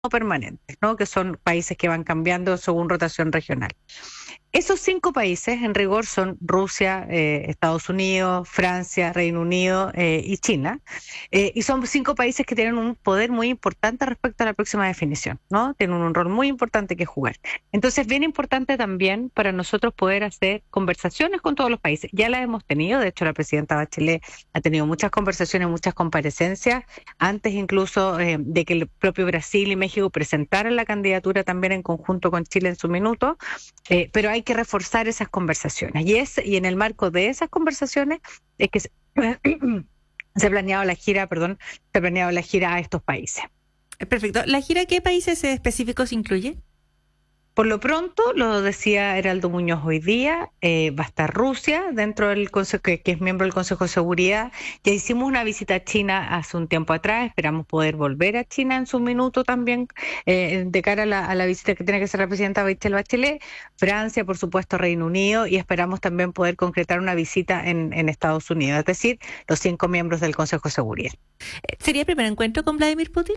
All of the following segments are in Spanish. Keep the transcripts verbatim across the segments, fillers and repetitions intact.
permanentes, ¿no? Que son países que van cambiando según rotación regional. Esos cinco países, en rigor, son Rusia, eh, Estados Unidos, Francia, Reino Unido eh, y China. Eh, y son cinco países que tienen un poder muy importante respecto a la próxima definición, ¿no? Tienen un rol muy importante que jugar. Entonces, es bien importante también para nosotros poder hacer conversaciones con todos los países. Ya las hemos tenido, de hecho, la presidenta Bachelet ha tenido muchas conversaciones, muchas comparecencias, antes incluso eh, de que el propio Brasil y México presentaran la candidatura también en conjunto con Chile en su minuto. Eh, pero hay que reforzar esas conversaciones. Y, es, y en el marco de esas conversaciones es que se, se ha planeado la gira, perdón, se ha planeado la gira a estos países. Perfecto. ¿La gira qué países específicos incluye? Por lo pronto, lo decía Heraldo Muñoz hoy día, eh, va a estar Rusia dentro del Consejo, que, que es miembro del Consejo de Seguridad. Ya hicimos una visita a China hace un tiempo atrás, esperamos poder volver a China en su minuto también, eh, de cara a la, a la visita que tiene que hacer la presidenta Michelle Bachelet. Francia, por supuesto, Reino Unido, y esperamos también poder concretar una visita en, en Estados Unidos, es decir, los cinco miembros del Consejo de Seguridad. ¿Sería el primer encuentro con Vladimir Putin?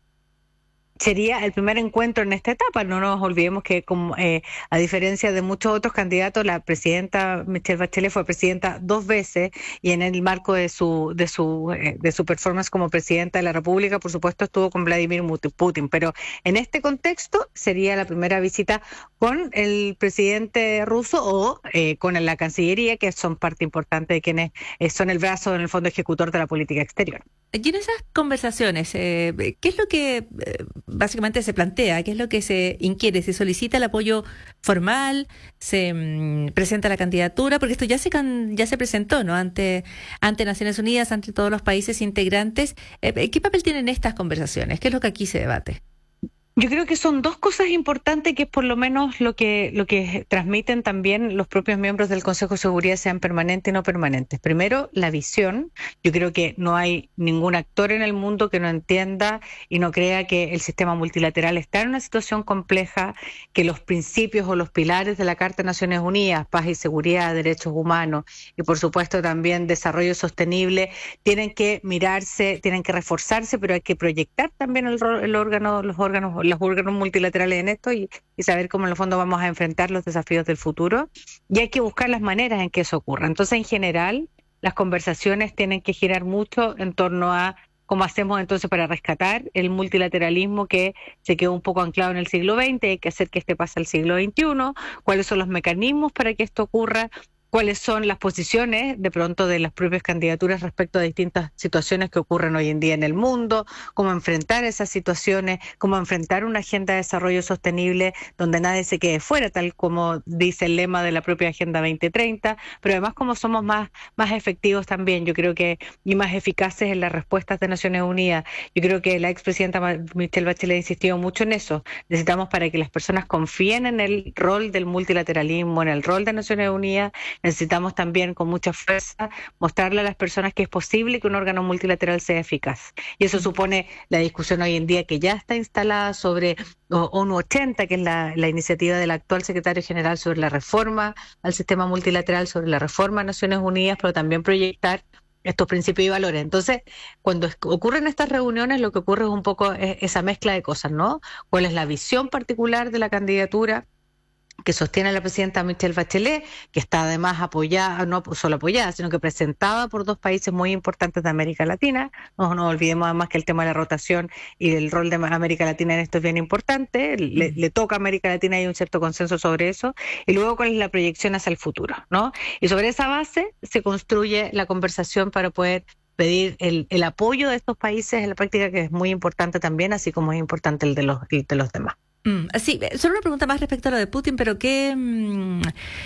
Sería el primer encuentro en esta etapa. No nos olvidemos que, como, eh, a diferencia de muchos otros candidatos, la presidenta Michelle Bachelet fue presidenta dos veces y en el marco de su de su eh, de su performance como presidenta de la República, por supuesto, estuvo con Vladimir Putin. Pero en este contexto sería la primera visita con el presidente ruso o eh, con la Cancillería, que son parte importante de quienes eh, son el brazo en el fondo ejecutor de la política exterior. Y en esas conversaciones, eh, ¿qué es lo que eh, básicamente se plantea? ¿Qué es lo que se inquiere? ¿Se solicita el apoyo formal? ¿Se mmm, presenta la candidatura? Porque esto ya se can, ya se presentó, ¿no? Ante, ante Naciones Unidas, ante todos los países integrantes. Eh, ¿Qué papel tienen estas conversaciones? ¿Qué es lo que aquí se debate? Yo creo que son dos cosas importantes que es por lo menos lo que lo que transmiten también los propios miembros del Consejo de Seguridad, sean permanentes y no permanentes. Primero, la visión. Yo creo que no hay ningún actor en el mundo que no entienda y no crea que el sistema multilateral está en una situación compleja, que los principios o los pilares de la Carta de Naciones Unidas, paz y seguridad, derechos humanos y por supuesto también desarrollo sostenible, tienen que mirarse, tienen que reforzarse, pero hay que proyectar también el, el órgano, los órganos los órganos multilaterales en esto y, y saber cómo en el fondo vamos a enfrentar los desafíos del futuro, y hay que buscar las maneras en que eso ocurra. Entonces, en general, las conversaciones tienen que girar mucho en torno a cómo hacemos entonces para rescatar el multilateralismo que se quedó un poco anclado en el siglo veinte, hay que hacer que este pase al siglo veintiuno, cuáles son los mecanismos para que esto ocurra, cuáles son las posiciones de pronto de las propias candidaturas respecto a distintas situaciones que ocurren hoy en día en el mundo, cómo enfrentar esas situaciones, cómo enfrentar una agenda de desarrollo sostenible donde nadie se quede fuera, tal como dice el lema de la propia Agenda veinte treinta, pero además cómo somos más, más efectivos también, yo creo que, y más eficaces en las respuestas de Naciones Unidas. Yo creo que la expresidenta Michelle Bachelet ha insistido mucho en eso. Necesitamos, para que las personas confíen en el rol del multilateralismo, en el rol de Naciones Unidas, necesitamos también con mucha fuerza mostrarle a las personas que es posible que un órgano multilateral sea eficaz. Y eso supone la discusión hoy en día que ya está instalada sobre ONU ochenta, que es la, la iniciativa del actual secretario general sobre la reforma al sistema multilateral, sobre la reforma a Naciones Unidas, pero también proyectar estos principios y valores. Entonces, cuando ocurren estas reuniones, lo que ocurre es un poco esa mezcla de cosas, ¿no? ¿Cuál es la visión particular de la candidatura que sostiene la presidenta Michelle Bachelet, que está además apoyada, no solo apoyada, sino que presentada por dos países muy importantes de América Latina? No nos olvidemos además que el tema de la rotación y del rol de América Latina en esto es bien importante, le, le toca a América Latina, hay un cierto consenso sobre eso, y luego cuál es la proyección hacia el futuro, ¿no? Y sobre esa base se construye la conversación para poder pedir el, el apoyo de estos países en la práctica, que es muy importante también, así como es importante el de los, el de los demás. Mm, sí, solo una pregunta más respecto a lo de Putin, pero ¿qué, mm,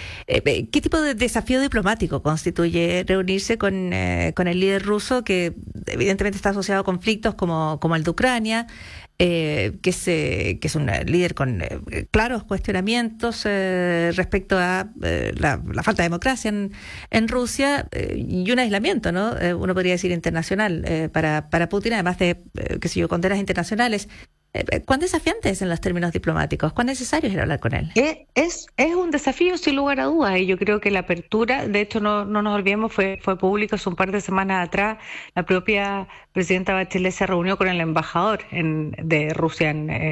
eh, ¿qué tipo de desafío diplomático constituye reunirse con, eh, con el líder ruso, que evidentemente está asociado a conflictos como, como el de Ucrania, eh, que, es, eh, que es un líder con eh, claros cuestionamientos eh, respecto a eh, la, la falta de democracia en, en Rusia eh, y un aislamiento, ¿no? Eh, uno podría decir internacional eh, para, para Putin, además de, eh, qué sé yo, condenas internacionales? ¿Cuán desafiante es en los términos diplomáticos? ¿Cuán necesario es ir a hablar con él? Es, es, es un desafío sin lugar a dudas y yo creo que la apertura, de hecho no, no nos olvidemos, fue, fue público hace un par de semanas atrás, la propia presidenta Bachelet se reunió con el embajador en, de Rusia en,